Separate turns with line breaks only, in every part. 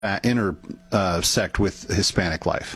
intersect with Hispanic life?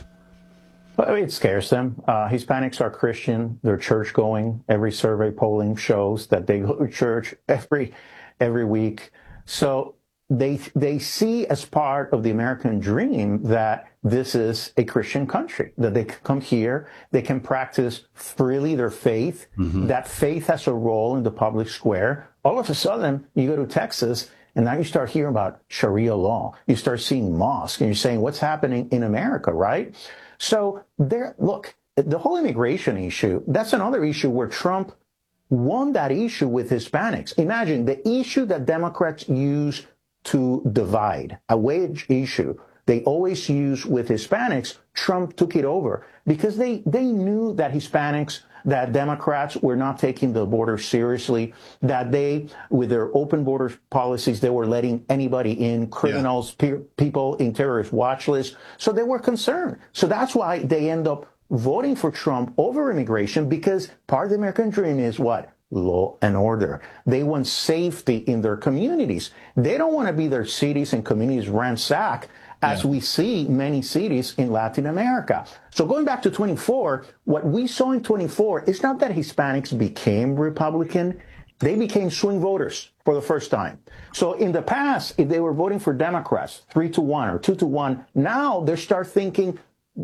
Well, it scares them. Hispanics are Christian. They're church-going. Every survey polling shows that they go to church every week. So they see as part of the American dream that this is a Christian country, that they can come here, they can practice freely their faith, that faith has a role in the public square. All of a sudden, you go to Texas, and now you start hearing about Sharia law. You start seeing mosques, and you're saying, what's happening in America, right? So look, the whole immigration issue, that's another issue where Trump won that issue with Hispanics. Imagine the issue that Democrats use to divide, a wage issue they always use with Hispanics. Trump took it over because they knew that Hispanics, that Democrats were not taking the border seriously, that they, with their open border policies, they were letting anybody in, criminals, people in terrorist watch lists. So they were concerned. So that's why they end up voting for Trump over immigration, because part of the American dream is what? Law and order. They want safety in their communities. They don't want to be their cities and communities ransacked, as we see many cities in Latin America. So going back to 24, what we saw in 24 is not that Hispanics became Republican. They became swing voters for the first time. So in the past, if they were voting for Democrats 3-1 or 2-1, now they start thinking,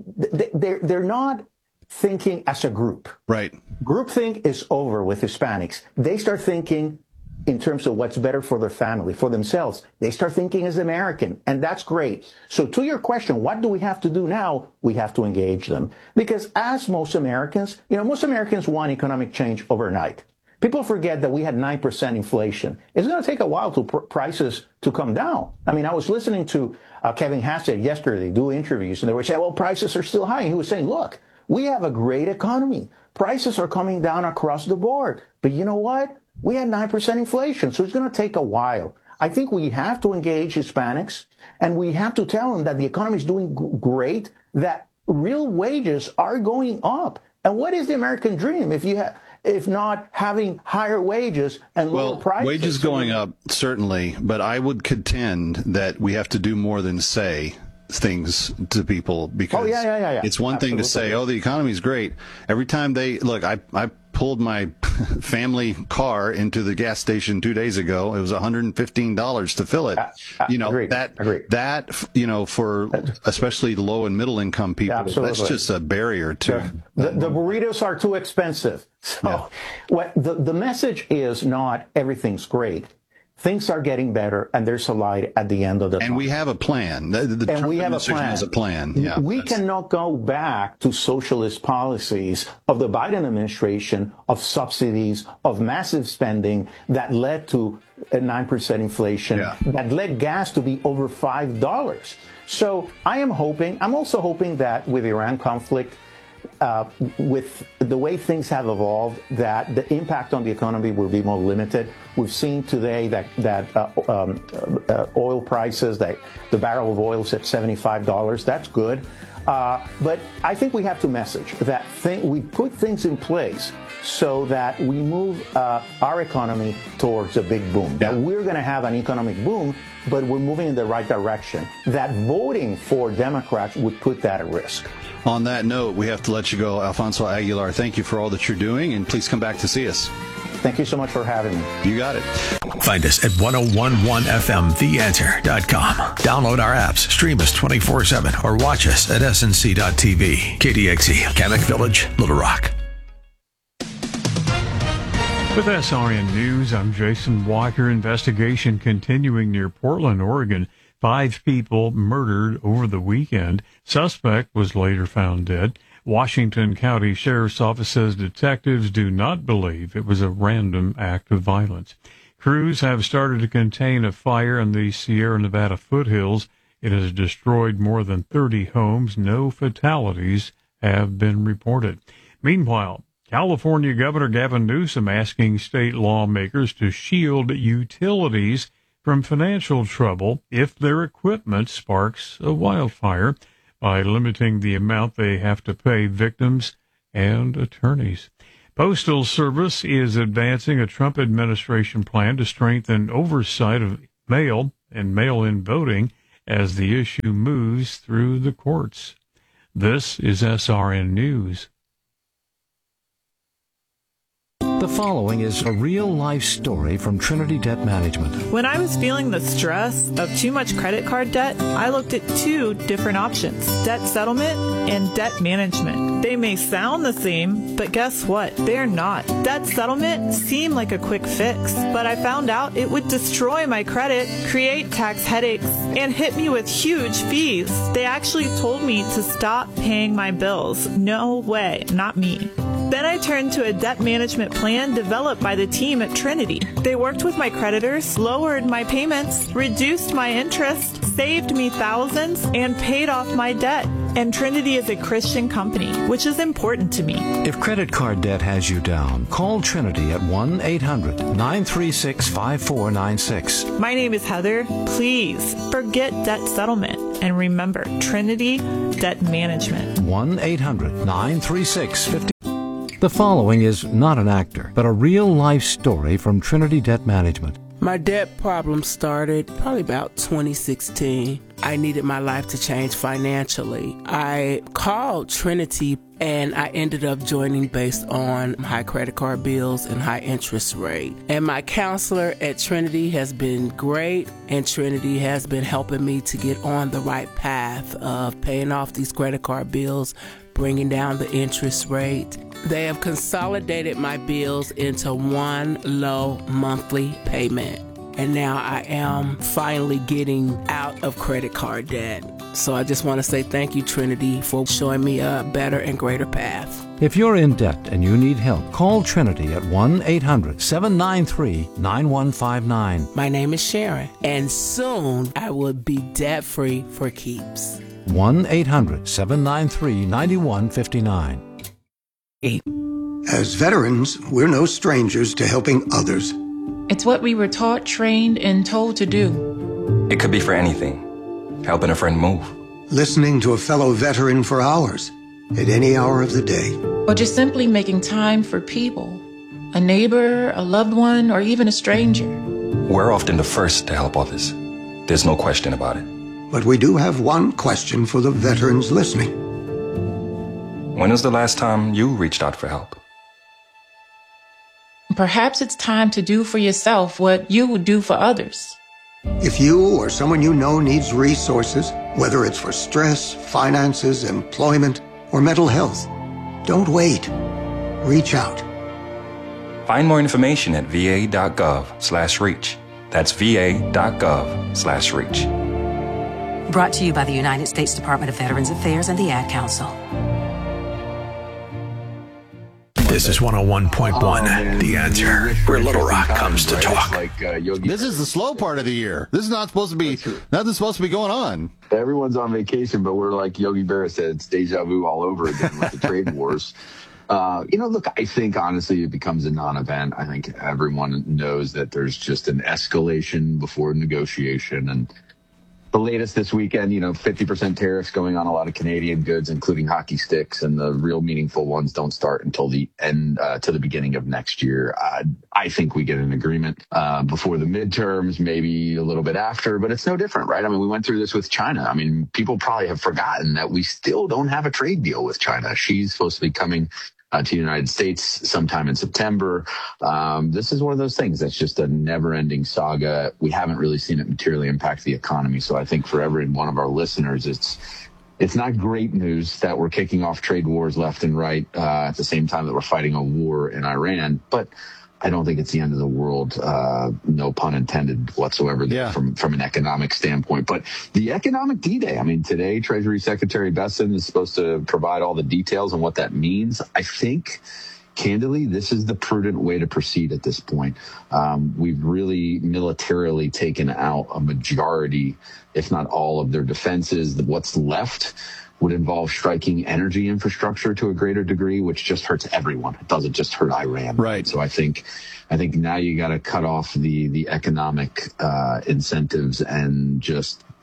they're not thinking as a group.
Right.
Groupthink is over with Hispanics. They start thinking in terms of what's better for their family, for themselves. They start thinking as American, and that's great. So to your question, what do we have to do now? We have to engage them. Because as most Americans, most Americans want economic change overnight. People forget that we had 9% inflation. It's going to take a while to prices to come down. I mean, I was listening to Kevin Hassett yesterday do interviews, and they were saying, well, prices are still high. And he was saying, look, we have a great economy. Prices are coming down across the board. But you know what? We had 9% inflation, so it's going to take a while. I think we have to engage Hispanics, and we have to tell them that the economy is doing great, that real wages are going up. And what is the American dream if not having higher wages and lower prices?
Wages going up, certainly, but I would contend that we have to do more than say things to people, because it's one thing to say, the economy's great. Every time I pulled my family car into the gas station 2 days ago. It was $115 to fill it. Agreed. For especially low and middle income people, that's just a barrier to.
The burritos are too expensive. So what the message is not everything's great. Things are getting better, and there's a light at the end of the tunnel.
And we have a plan. The Trump administration has a plan. Yeah,
we cannot go back to socialist policies of the Biden administration, of subsidies, of massive spending that led to a 9% inflation, that led gas to be over $5. So I'm also hoping that with the Iran conflict, with the way things have evolved, that the impact on the economy will be more limited. We've seen today that oil prices, that the barrel of oil is at $75. That's good. But I think we have to message that we put things in place so that we move our economy towards a big boom. That we're going to have an economic boom, but we're moving in the right direction. That voting for Democrats would put that at risk.
On that note, we have to let you go. Alfonso Aguilar, thank you for all that you're doing, and please come back to see us.
Thank you so much for having me.
You got it.
Find us at 1011FMTheAnswer.com. Download our apps, stream us 24/7, or watch us at snc.tv. KDXE, Kamek Village, Little Rock.
With SRN News, I'm Jason Walker. Investigation continuing near Portland, Oregon. 5 people murdered over the weekend. Suspect was later found dead. Washington County Sheriff's Office says detectives do not believe it was a random act of violence. Crews have started to contain a fire in the Sierra Nevada foothills. It has destroyed more than 30 homes. No fatalities have been reported. Meanwhile, California Governor Gavin Newsom asking state lawmakers to shield utilities from financial trouble if their equipment sparks a wildfire by limiting the amount they have to pay victims and attorneys. Postal Service is advancing a Trump administration plan to strengthen oversight of mail and mail-in voting as the issue moves through the courts. This is SRN News.
The following is a real-life story from Trinity Debt Management.
When I was feeling the stress of too much credit card debt, I looked at two different options: debt settlement and debt management. They may sound the same, but guess what? They're not. Debt settlement seemed like a quick fix, but I found out it would destroy my credit, create tax headaches, and hit me with huge fees. They actually told me to stop paying my bills. No way, not me. Then I turned to a debt management plan developed by the team at Trinity. They worked with my creditors, lowered my payments, reduced my interest, saved me thousands, and paid off my debt. And Trinity is a Christian company, which is important to me.
If credit card debt has you down, call Trinity at 1-800-936-5496.
My name is Heather. Please forget debt settlement and remember Trinity Debt Management.
1-800-936-5496. The following is not an actor, but a real-life story from Trinity Debt Management.
My debt problem started probably about 2016. I needed my life to change financially. I called Trinity and I ended up joining based on high credit card bills and high interest rate. And my counselor at Trinity has been great, and Trinity has been helping me to get on the right path of paying off these credit card bills, bringing down the interest rate. They have consolidated my bills into one low monthly payment. And now I am finally getting out of credit card debt. So I just want to say thank you, Trinity, for showing me a better and greater path.
If you're in debt and you need help, call Trinity at 1-800-793-9159.
My name is Sharon, and soon I will be debt-free for keeps.
1-800-793-9159.
As veterans, we're no strangers to helping others.
It's what we were taught, trained, and told to do.
It could be for anything. Helping a friend move.
Listening to a fellow veteran for hours, at any hour of the day.
Or just simply making time for people. A neighbor, a loved one, or even a stranger.
We're often the first to help others. There's no question about it.
But we do have one question for the veterans listening.
When was the last time you reached out for help?
Perhaps it's time to do for yourself what you would do for others.
If you or someone you know needs resources, whether it's for stress, finances, employment, or mental health, don't wait. Reach out.
Find more information at va.gov/reach. That's va.gov/reach.
Brought to you by the United States Department of Veterans Affairs and the Ad Council.
This is 101.1, The Answer, where Little Rock comes to talk.
This is the slow part of the year. This is not supposed to be, nothing's supposed to be going on.
Everyone's on vacation, but we're like Yogi Berra said, it's deja vu all over again with the trade wars. Look, I think honestly it becomes a non-event. I think everyone knows that there's just an escalation before negotiation. And the latest this weekend, 50% tariffs going on a lot of Canadian goods, including hockey sticks, and the real meaningful ones don't start until the end, to the beginning of next year. I think we get an agreement before the midterms, maybe a little bit after, but it's no different, right? I mean, we went through this with China. I mean, people probably have forgotten that we still don't have a trade deal with China. She's supposed to be coming to the United States sometime in September. This is one of those things that's just a never-ending saga. We haven't really seen it materially impact the economy. So I think for every one of our listeners, it's not great news that we're kicking off trade wars left and right at the same time that we're fighting a war in Iran. But I don't think it's the end of the world, no pun intended whatsoever from an economic standpoint. But the economic D-Day, I mean, today Treasury Secretary Bessent is supposed to provide all the details on what that means. I think, candidly, this is the prudent way to proceed at this point. We've really militarily taken out a majority, if not all, of their defenses. What's left would involve striking energy infrastructure to a greater degree, which just hurts everyone. It doesn't just hurt Iran.
Right.
So I think now you got to cut off the economic incentives and just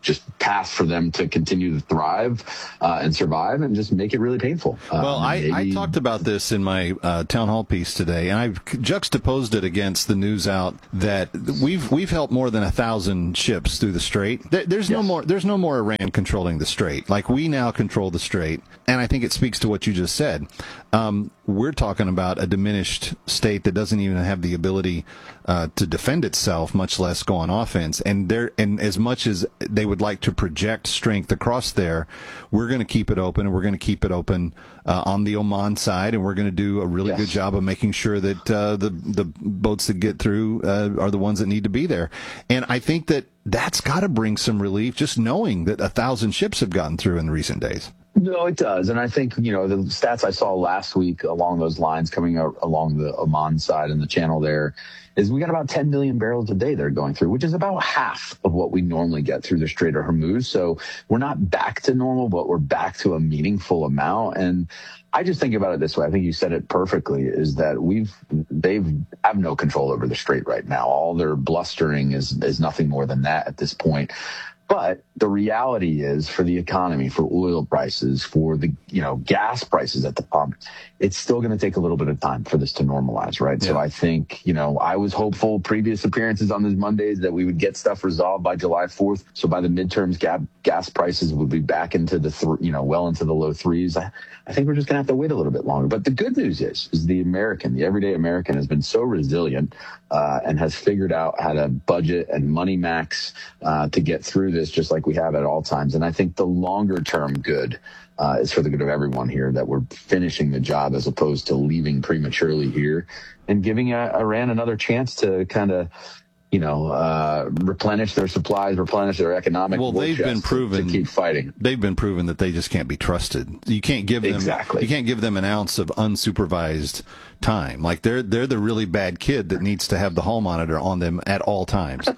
path for them to continue to thrive and survive, and just make it really painful.
Well, I talked about this in my town hall piece today, and I've juxtaposed it against the news out that we've helped more than 1,000 ships through the Strait. There's no more Iran controlling the Strait. Like, we now control the Strait, and I think it speaks to what you just said. We're talking about a diminished state that doesn't even have the ability to defend itself, much less go on offense. And as much as they would like to project strength across there, we're going to keep it open, and we're going to keep it open on the Oman side, and we're going to do a really good job of making sure that the boats that get through are the ones that need to be there. And I think that's got to bring some relief, just knowing that 1,000 ships have gotten through in recent days.
No, it does. And I think, the stats I saw last week along those lines coming out along the Oman side and the channel there is we got about 10 million barrels a day they're going through, which is about half of what we normally get through the Strait of Hormuz. So we're not back to normal, but we're back to a meaningful amount. And I just think about it this way. I think you said it perfectly, is that they have no control over the Strait right now. All their blustering is nothing more than that at this point. But the reality is, for the economy, for oil prices, for the gas prices at the pump, it's still going to take a little bit of time for this to normalize, right? Yeah. So I think, I was hopeful previous appearances on these Mondays that we would get stuff resolved by July 4th. So by the midterms, gas prices would be back into the well into the low threes. I think we're just going to have to wait a little bit longer. But the good news is the everyday American has been so resilient and has figured out how to budget and money max to get through this, just like we have at all times. And I think the longer term good is for the good of everyone here, that we're finishing the job as opposed to leaving prematurely here and giving Iran another chance to kind of replenish their supplies, replenish their economic.
Well, they've been proven
to keep fighting.
They've been proven that they just can't be trusted. You can't give them You can't give them an ounce of unsupervised time. Like, they're the really bad kid that needs to have the hall monitor on them at all times.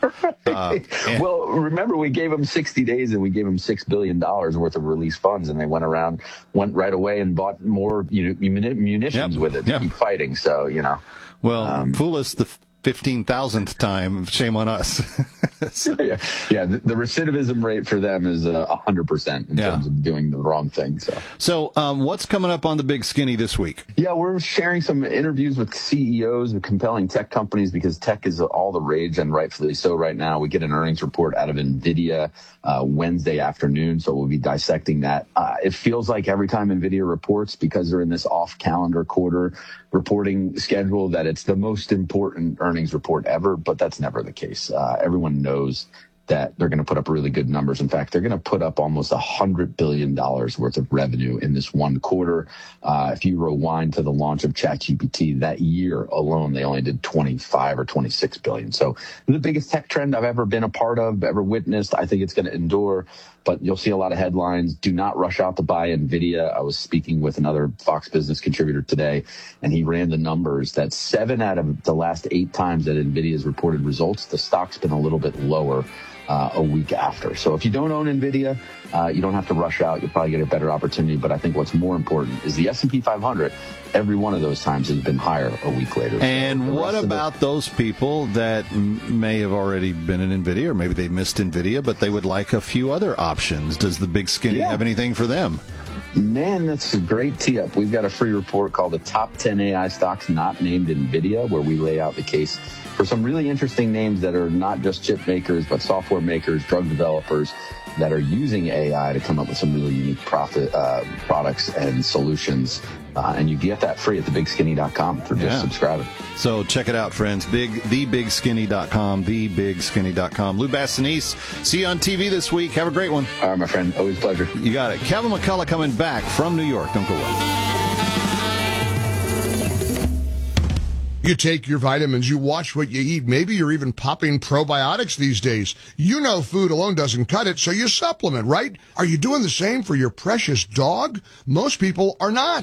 Well, remember, we gave them 60 days and we gave them $6 billion worth of release funds, and they went right away and bought more munitions with it to keep fighting. So
well, fool us the 15,000th time, shame on us.
The recidivism rate for them is 100% in terms of doing the wrong thing.
So what's coming up on the Big Skinny this week?
Yeah, we're sharing some interviews with CEOs of compelling tech companies, because tech is all the rage, and rightfully so right now. We get an earnings report out of NVIDIA Wednesday afternoon, so we'll be dissecting that. It feels like every time NVIDIA reports, because they're in this off-calendar quarter reporting schedule, that it's the most important earnings report ever, but that's never the case. Everyone knows that they're going to put up really good numbers. In fact, they're going to put up almost $100 billion worth of revenue in this one quarter. If you rewind to the launch of ChatGPT, that year alone, they only did 25 or 26 billion. So the biggest tech trend I've ever been a part of, ever witnessed. I think it's going to endure, but you'll see a lot of headlines. Do not rush out to buy NVIDIA. I was speaking with another Fox Business contributor today, and he ran the numbers that 7 out of the last 8 times that NVIDIA's reported results, the stock's been a little bit lower a week after. So if you don't own NVIDIA, you don't have to rush out. You'll probably get a better opportunity. But I think what's more important is the S&P 500. Every one of those times has been higher a week later.
And what about those people that may have already been in NVIDIA, or maybe they missed NVIDIA, but they would like a few other options? Does the Big Skinny have anything for them?
Man, that's a great tee-up. We've got a free report called The Top 10 AI Stocks Not Named NVIDIA, where we lay out the case for some really interesting names that are not just chip makers, but software makers, drug developers that are using AI to come up with some really unique products and solutions. And you get that free at thebigskinny.com for just subscribing.
So check it out, friends. Thebigskinny.com, thebigskinny.com. Lou Bassanese, see you on TV this week. Have a great one.
All right, my friend. Always a pleasure.
You got it. Kevin McCullough coming back from New York. Don't go away.
You take your vitamins, you watch what you eat. Maybe you're even popping probiotics these days. You know food alone doesn't cut it, so you supplement, right? Are you doing the same for your precious dog? Most people are not.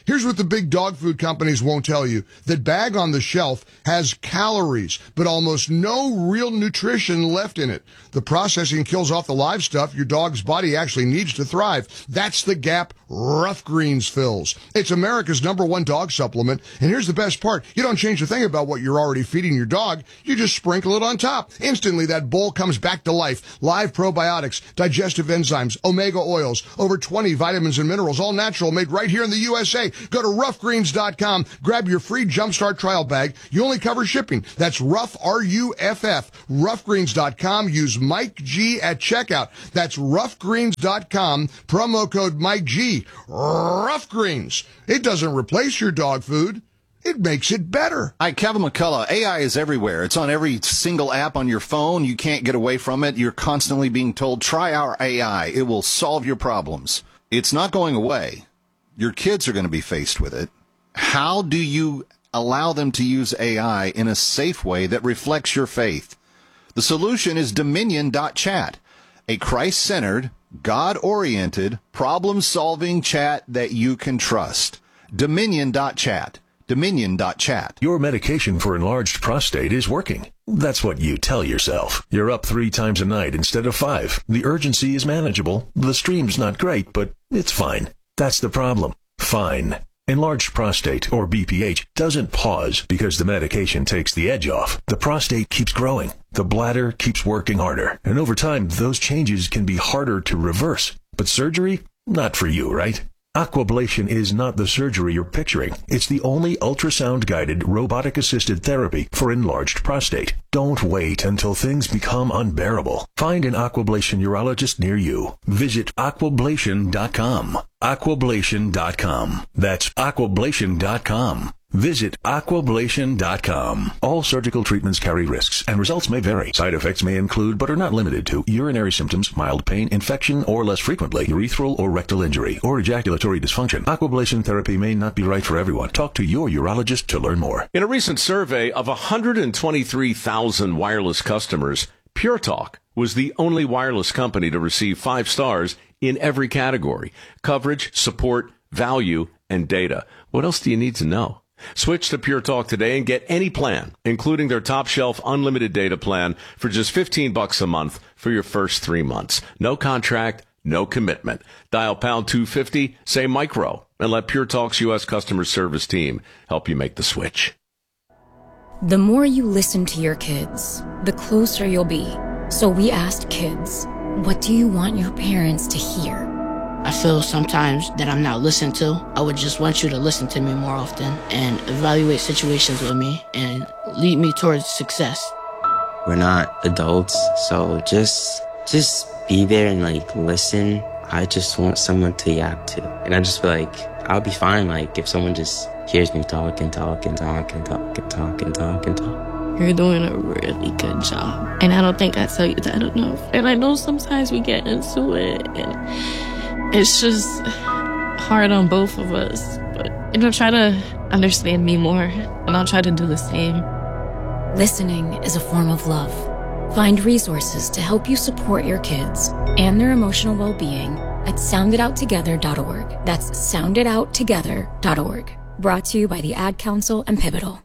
Here's what the big dog food companies won't tell you. That bag on the shelf has calories, but almost no real nutrition left in it. The processing kills off the live stuff your dog's body actually needs to thrive. That's the gap Rough Greens fills. It's America's #1 dog supplement, and here's the best part. You don't change a thing about what you're already feeding your dog. You just sprinkle it on top. Instantly, that bowl comes back to life. Live probiotics, digestive enzymes, omega oils, over 20 vitamins and minerals, all natural, made right here in the USA. Go to roughgreens.com, grab your free Jumpstart trial bag. You only cover shipping. That's Rough, R-U-F-F, roughgreens.com. Use Mike G at checkout. That's roughgreens.com, promo code Mike G. Rough Greens. It doesn't replace your dog food. It makes it better.
Hi, Kevin McCullough. AI is everywhere. It's on every single app on your phone. You can't get away from it. You're constantly being told, try our AI. It will solve your problems. It's not going away. Your kids are going to be faced with it. How do you allow them to use AI in a safe way that reflects your faith? The solution is Dominion.chat, a Christ-centered, God-oriented, problem-solving chat that you can trust. Dominion.chat. Dominion.chat.
Your medication for enlarged prostate is working. That's what you tell yourself. You're up 3 times a night instead of 5. The urgency is manageable. The stream's not great, but it's fine. That's the problem. Fine. Enlarged prostate, or BPH, doesn't pause because the medication takes the edge off. The prostate keeps growing. The bladder keeps working harder. And over time, those changes can be harder to reverse. But surgery? Not for you, right? Aquablation is not the surgery you're picturing. It's the only ultrasound-guided, robotic-assisted therapy for enlarged prostate. Don't wait until things become unbearable. Find an Aquablation urologist near you. Visit aquablation.com. Aquablation.com. That's aquablation.com. Visit aquablation.com. All surgical treatments carry risks, and results may vary. Side effects may include, but are not limited to, urinary symptoms, mild pain, infection, or less frequently, urethral or rectal injury, or ejaculatory dysfunction. Aquablation therapy may not be right for everyone. Talk to your urologist to learn more.
In a recent survey of 123,000 wireless customers, Pure Talk was the only wireless company to receive 5 stars in every category: coverage, support, value, and data. What else do you need to know? Switch to Pure Talk today and get any plan, including their top shelf unlimited data plan, for just $15 a month for your first 3 months. No contract, no commitment. Dial pound 250, say micro, and let Pure Talk's U.S. customer service team help you make the switch.
The more you listen to your kids, the closer you'll be. So we asked kids, what do you want your parents to hear?
I feel sometimes that I'm not listened to. I would just want you to listen to me more often and evaluate situations with me and lead me towards success.
We're not adults, so just be there and listen. I just want someone to yap to. And I just feel like I'll be fine if someone just hears me talk and talk and talk and talk and talk and talk and talk.
You're doing a really good job. And I don't think I tell you that enough. And I know sometimes we get into it and it's just hard on both of us. But try to understand me more, and I'll try to do the same.
Listening is a form of love. Find resources to help you support your kids and their emotional well-being at sounditouttogether.org. That's sounditouttogether.org. Brought to you by the Ad Council and Pivotal.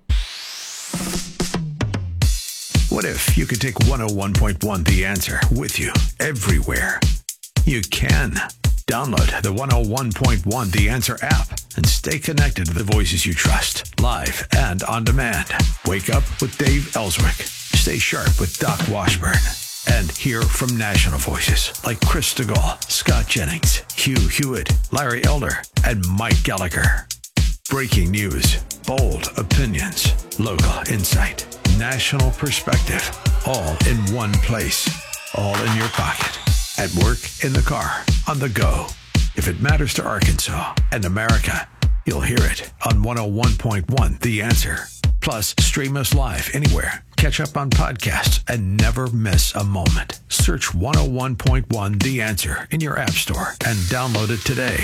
What if you could take 101.1 The Answer with you everywhere? You can. Download the 101.1 The Answer app and stay connected to the voices you trust, live and on demand. Wake up with Dave Ellswick. Stay sharp with Doc Washburn. And hear from national voices like Chris DeGaulle, Scott Jennings, Hugh Hewitt, Larry Elder, and Mike Gallagher. Breaking news, bold opinions, local insight, national perspective, all in one place, all in your pocket. At work, in the car, on the go. If it matters to Arkansas and America, you'll hear it on 101.1 The Answer. Plus, stream us live anywhere. Catch up on podcasts and never miss a moment. Search 101.1 The Answer in your app store and download it today.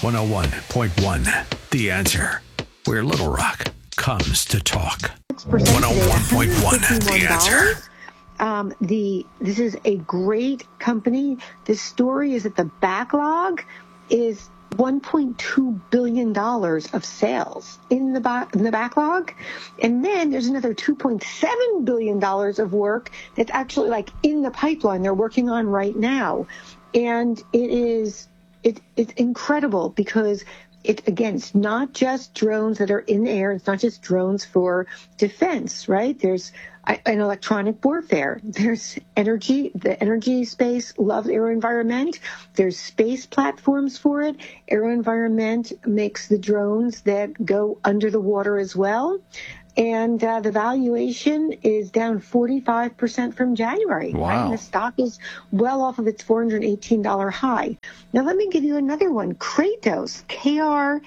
101.1 The Answer, where Little Rock comes to talk. 101.1 The Answer.
This is a great company. This story is that the backlog is $1.2 billion of sales in the backlog. And then there's another $2.7 billion of work that's actually like in the pipeline they're working on right now. And it's incredible because it's not just drones that are in the air. It's not just drones for defense, right? There's an electronic warfare. There's energy. The energy space loves AeroVironment. There's space platforms for it. AeroVironment makes the drones that go under the water as well. And the valuation is down 45% from January.
Wow.
Right? And the stock is well off of its $418 high. Now, let me give you another one. Kratos, Kratos.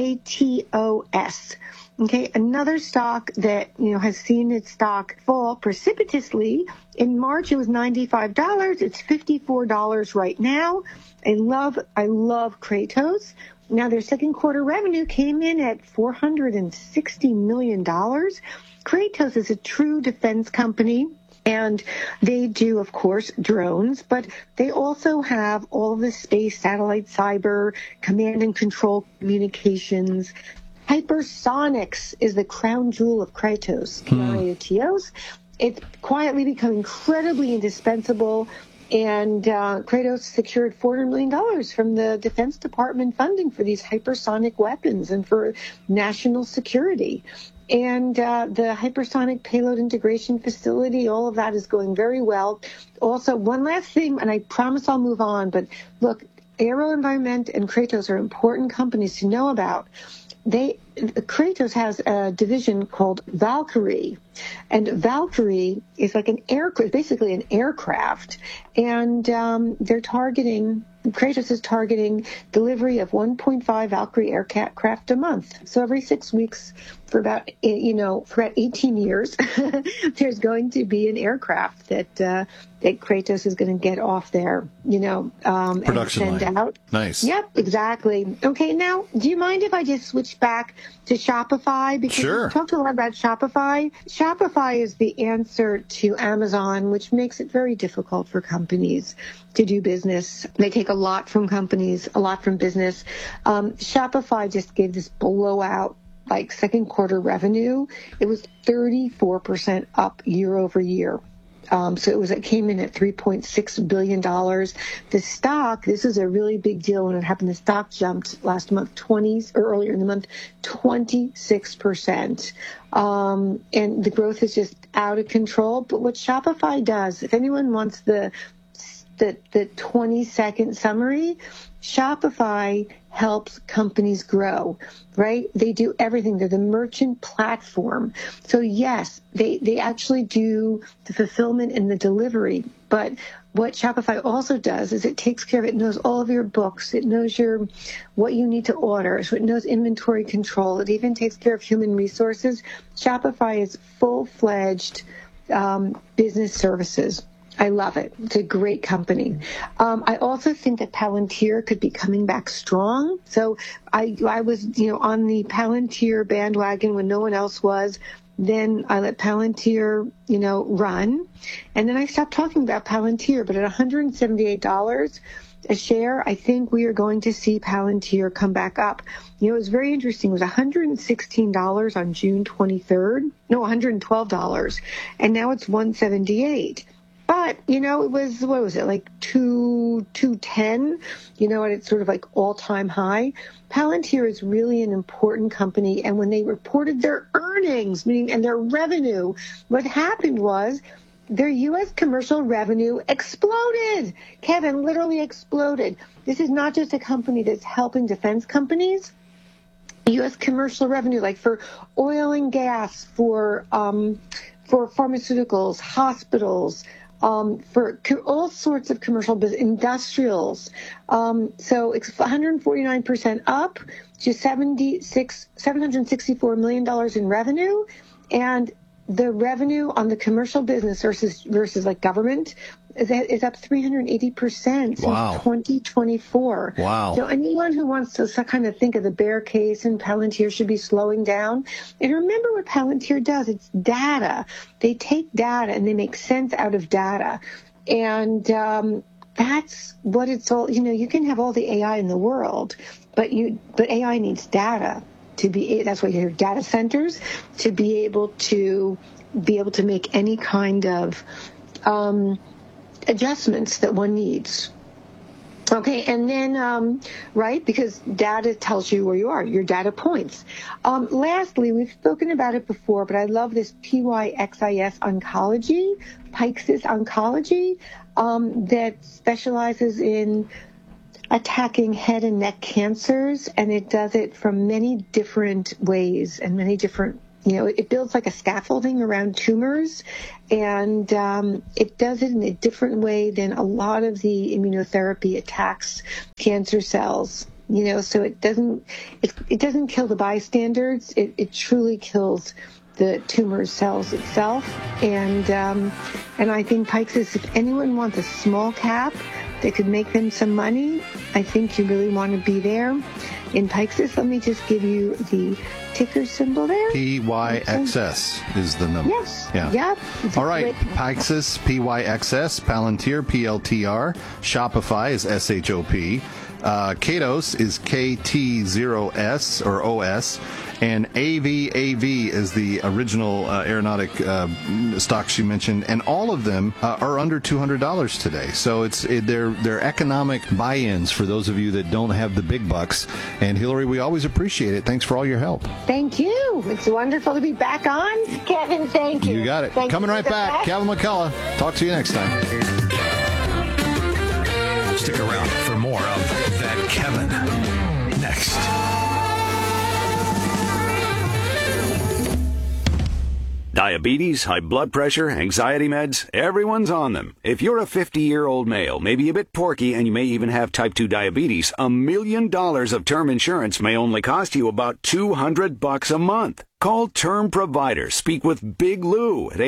Okay, another stock that, has seen its stock fall precipitously. In March, it was $95. It's $54 right now. I love Kratos. Now, their second quarter revenue came in at $460 million. Kratos is a true defense company, and they do, of course, drones, but they also have all of the space, satellite, cyber, command and control communications. Hypersonics is the crown jewel of Kratos, Kratos. It's quietly become incredibly indispensable. And Kratos secured $400 million from the Defense Department funding for these hypersonic weapons and for national security. And the hypersonic payload integration facility, all of that is going very well. Also, one last thing, and I promise I'll move on, but look, AeroVironment and Kratos are important companies to know about. Kratos has a division called Valkyrie, and Valkyrie is like basically an aircraft, and Kratos is targeting delivery of 1.5 Valkyrie aircraft a month. So every 6 weeks for about 18 years, there's going to be an aircraft that Kratos is going to get off there,
production
and send
line.
out.
Nice.
Yep, exactly. Okay, now, do you mind if I just switch back to Shopify? Because
sure.
We talked a lot about Shopify. Shopify is the answer to Amazon, which makes it very difficult for companies to do business. They take a lot from companies, a lot from business. Shopify just gave this blowout, second quarter revenue. It was 34% up year over year. So it came in at $3.6 billion. The stock, this is a really big deal when it happened. The stock jumped last month, earlier in the month, 26%. And the growth is just out of control. But what Shopify does, if anyone wants the 20-second summary, Shopify helps companies grow, right? They do everything. They're the merchant platform. So yes, they actually do the fulfillment and the delivery. But what Shopify also does is it takes care of it. It knows all of your books. It knows what you need to order. So it knows inventory control. It even takes care of human resources. Shopify is full-fledged business services. I love it. It's a great company. I also think that Palantir could be coming back strong. So I was, on the Palantir bandwagon when no one else was. Then I let Palantir, run. And then I stopped talking about Palantir. But at $178 a share, I think we are going to see Palantir come back up. It was very interesting. It was $116 on June 23rd. No, $112. And now it's $178. But, it was, what was it, like 210, and it's sort of like all-time high. Palantir is really an important company. And when they reported their earnings, and their revenue, what happened was their U.S. commercial revenue exploded. Kevin, literally exploded. This is not just a company that's helping defense companies. U.S. commercial revenue, like for oil and gas, for pharmaceuticals, hospitals, for all sorts of commercial business, industrials. So it's 149% up to $764 million in revenue. And the revenue on the commercial business versus like government is up 380% since 2024.
Wow.
So anyone who wants to kind of think of the bear case and Palantir should be slowing down. And remember what Palantir does. It's data. They take data and they make sense out of data. And that's what it's all, you can have all the AI in the world, but AI needs data to be, that's why you have data centers, to be able to make any kind of adjustments that one needs. Okay, and then, right, because data tells you where you are, your data points. Lastly, we've spoken about it before, but I love this PYXIS Oncology, Pyxis Oncology, that specializes in attacking head and neck cancers, and it does it from many different ways and many different, it builds like a scaffolding around tumors, and it does it in a different way than a lot of the immunotherapy attacks cancer cells. So it doesn't kill the bystanders. It truly kills the tumor cells itself. And I think Pyxis, if anyone wants a small cap that could make them some money, I think you really want to be there. In Pyxis, let me just give you the ticker symbol there.
PYXS is the number.
Yes.
Yeah.
Yep.
All right. Pyxis, PYXS, Palantir, PLTR, Shopify is SHOP, Katos is KT0S or OS, and AV is the original aeronautic stocks you mentioned, and all of them are under $200 today. So they're economic buy-ins for those of you that don't have the big bucks. And Hillary, we always appreciate it. Thanks for all your help.
Thank you. It's wonderful to be back on. Kevin, thank you.
You got it.
Thank
Coming right back. Kevin McCullough. Talk to you next time.
Stick around for more of That Kevin next.
Diabetes, high blood pressure, anxiety meds, everyone's on them. If you're a 50-year-old male, maybe a bit porky, and you may even have type 2 diabetes, $1 million of term insurance may only cost you about $200 a month. Call Term Provider. Speak with Big Lou at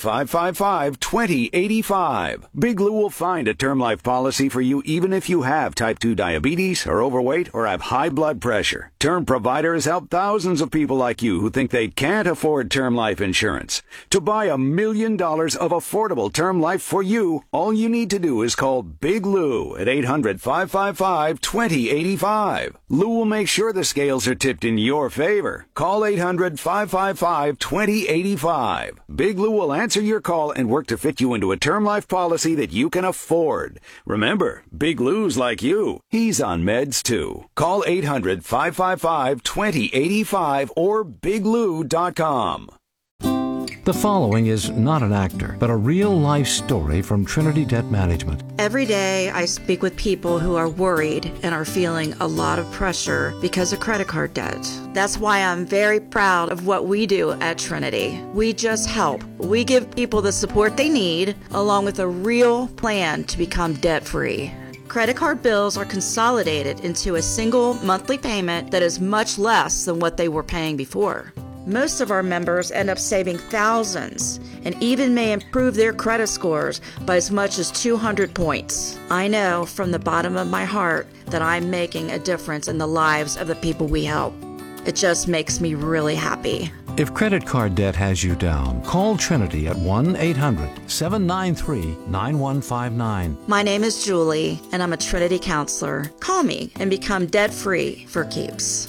800-555-2085. Big Lou will find a term life policy for you even if you have type 2 diabetes, are overweight, or have high blood pressure. Term Provider has helped thousands of people like you who think they can't afford term life insurance. To buy $1 million of affordable term life for you, all you need to do is call Big Lou at 800-555-2085. Lou will make sure the scales are tipped in your favor. Call 800-555-2085. Big Lou will answer your call and work to fit you into a term life policy that you can afford. Remember, Big Lou's like you. He's on meds too. Call 800-555-2085 or biglou.com.
The following is not an actor, but a real-life story from Trinity Debt Management.
Every day I speak with people who are worried and are feeling a lot of pressure because of credit card debt. That's why I'm very proud of what we do at Trinity. We just help. We give people the support they need, along with a real plan to become debt-free. Credit card bills are consolidated into a single monthly payment that is much less than what they were paying before. Most of our members end up saving thousands and even may improve their credit scores by as much as 200 points. I know from the bottom of my heart that I'm making a difference in the lives of the people we help. It just makes me really happy.
If credit card debt has you down, call Trinity at 1-800-793-9159.
My name is Julie, and I'm a Trinity counselor. Call me and become debt-free for keeps.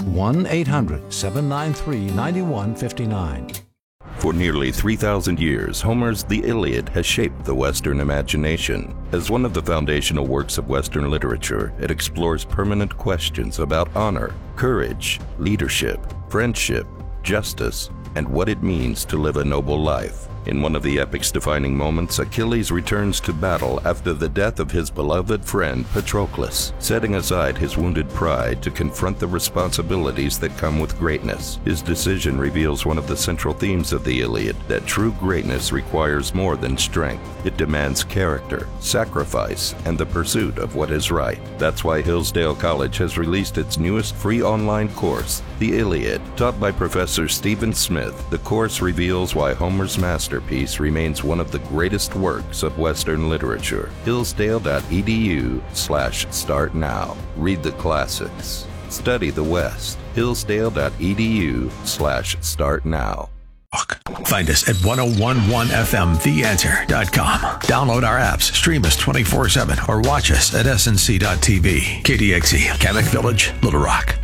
1-800-793-9159.
For nearly 3,000 years, Homer's The Iliad has shaped the Western imagination. As one of the foundational works of Western literature, it explores permanent questions about honor, courage, leadership, friendship, justice, and what it means to live a noble life. In one of the epic's defining moments, Achilles returns to battle after the death of his beloved friend Patroclus, setting aside his wounded pride to confront the responsibilities that come with greatness. His decision reveals one of the central themes of the Iliad, that true greatness requires more than strength. It demands character, sacrifice, and the pursuit of what is right. That's why Hillsdale College has released its newest free online course, The Iliad. Taught by Professor Stephen Smith, the course reveals why Homer's masterpiece remains one of the greatest works of Western literature. Hillsdale.edu/start now. Read the classics. Study the West. Hillsdale.edu/start now.
Find us at 1011fmtheanswer.com. Download our apps, stream us 24/7, or watch us at snc.tv. KDXE, Kamak Village, Little Rock.